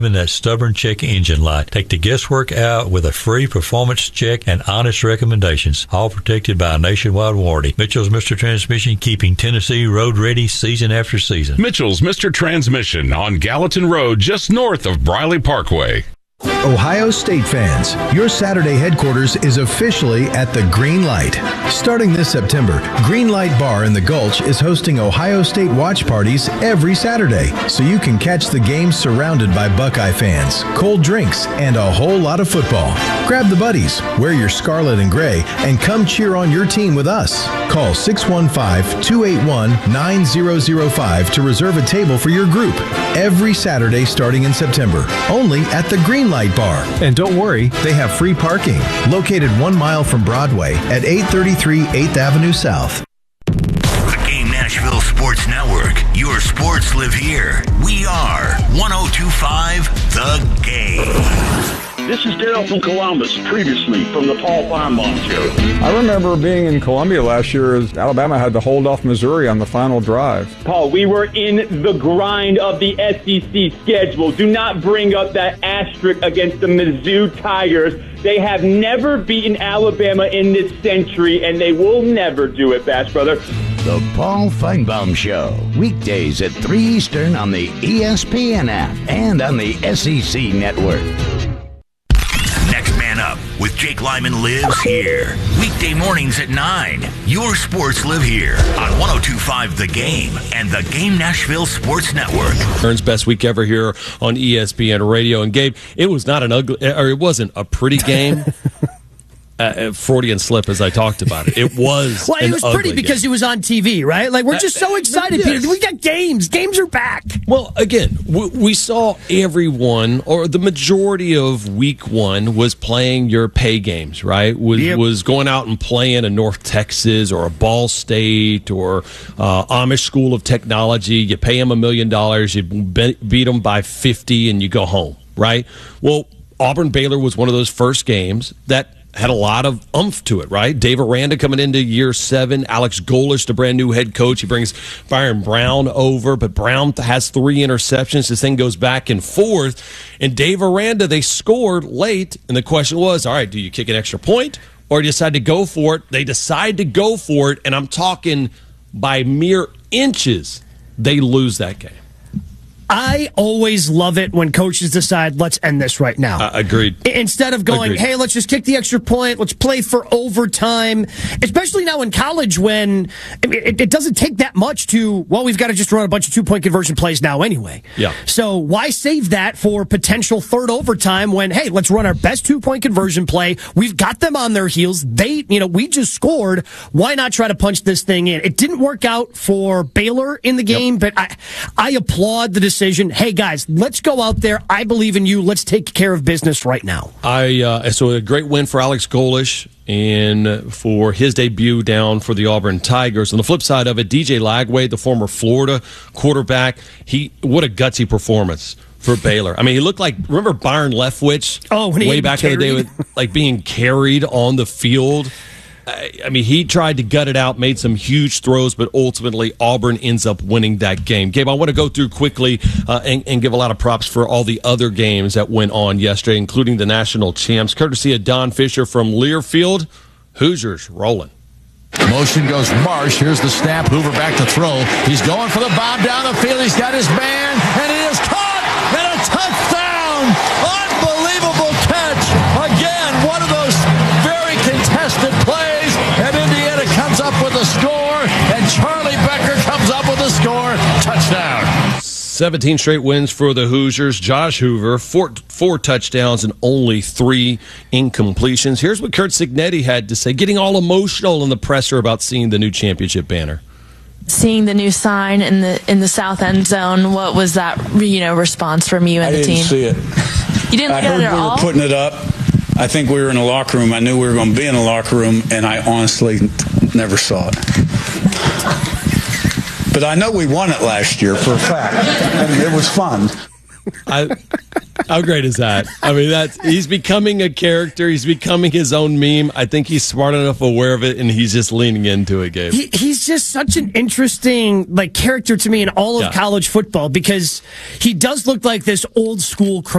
in that stubborn check engine light. Take the guesswork out with a free performance check and honest recommendations, all protected by a nationwide warranty. Mitchell's Mr. Transmission, keeping Tennessee road ready season after season. Mitchell's Mr. Transmission on Gallatin Road, just north of Briley Parkway. Ohio State fans, your Saturday headquarters is officially at the Green Light. Starting this September, Green Light Bar in the Gulch is hosting Ohio State watch parties every Saturday, so you can catch the game surrounded by Buckeye fans, cold drinks, and a whole lot of football. Grab the buddies, wear your scarlet and gray, and come cheer on your team with us. Call 615-281-9005 to reserve a table for your group every Saturday starting in September, only at the Green Light Bar. And don't worry, they have free parking, located 1 mile from Broadway at 833 8th Avenue South. The Game Nashville Sports Network. Your sports live here. We are 102.5 The Game. This is Dale from Columbus, previously from the Paul Feinbaum Show. I remember being in Columbia last year as Alabama had to hold off Missouri on the final drive. Paul, we were in the grind of the SEC schedule. Do not bring up that asterisk against the Mizzou Tigers. They have never beaten Alabama in this century, and they will never do it, Bash Brother. The Paul Feinbaum Show. Weekdays at 3 Eastern on the ESPN app and on the SEC network. Next Man Up with Jake Lyman lives here. Weekday mornings at 9. Your sports live here on 102.5 The Game and the Game Nashville Sports Network. Ern's best week ever here on ESPN Radio. And Gabe, it was not an ugly, or it wasn't a pretty game. Freudian slip as I talked about it. It was well, it was pretty because it was on TV, right? Like, we're just so excited, yes. Peter. We got games. Games are back. Well, again, we saw everyone, or the majority of week one was playing your pay games, right? Was going out and playing a North Texas or a Ball State or Amish School of Technology. You pay them $1 million, you beat them by 50, and you go home, right? Well, Auburn-Baylor was one of those first games that had a lot of oomph to it, right? Dave Aranda coming into year 7. Alex Golesh, the brand new head coach. He brings Byron Brown over, but Brown has 3 interceptions. This thing goes back and forth. And Dave Aranda, they scored late, and the question was, all right, do you kick an extra point or do you decide to go for it? They decide to go for it, and I'm talking by mere inches, they lose that game. I always love it when coaches decide, let's end this right now. Agreed. Instead of going, hey, let's just kick the extra point, let's play for overtime, especially now in college when it doesn't take that much to, well, we've got to just run a bunch of 2-point conversion plays now anyway. Yeah. So why save that for potential third overtime when, hey, let's run our best 2-point conversion play. We've got them on their heels. We just scored. Why not try to punch this thing in? It didn't work out for Baylor in the game, but I applaud the decision. Hey, guys, let's go out there. I believe in you. Let's take care of business right now. So a great win for Alex Golesh and for his debut down for the Auburn Tigers. On the flip side of it, DJ Lagway, the former Florida quarterback, what a gutsy performance for Baylor. I mean, he looked like, remember Byron Leftwich? Way back in the day, with like being carried on the field. I mean, he tried to gut it out, made some huge throws, but ultimately Auburn ends up winning that game. Gabe, I want to go through quickly and give a lot of props for all the other games that went on yesterday, including the national champs. Courtesy of Don Fisher from Learfield, Hoosiers rolling. Motion goes Marsh. Here's the snap. Hoover back to throw. He's going for the bomb down the field. He's got his man, and it is caught, and a touchdown! Unbelievable catch. Again, one of those very contested plays. And Indiana comes up with a score, and Charlie Becker comes up with a score. Touchdown. 17 straight wins for the Hoosiers. Josh Hoover, four touchdowns and only 3 incompletions. Here's what Kurt Cignetti had to say, getting all emotional in the presser about seeing the new championship banner. Seeing the new sign in the south end zone, what was that response from you and the team? I didn't see it. You didn't look at it at all? I heard we were putting it up. I think we were in the locker room. I knew we were going to be in the locker room, and I honestly never saw it. But I know we won it last year for a fact, and it was fun. How great is that? I mean, he's becoming a character. He's becoming his own meme. I think he's smart enough aware of it, and he's just leaning into it, Gabe. He's just such an interesting character to me in all of college football because he does look like this old school